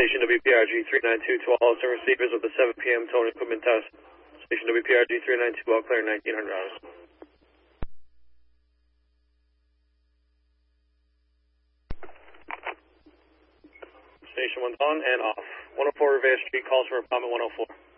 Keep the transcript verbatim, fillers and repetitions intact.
Station W P R G three nine two to all hosts and receivers of the seven P M towing equipment test. Station W P R G three nine two, all clear nineteen hundred hours. Station one's on and off. one oh four Revere Street calls for apartment one oh four.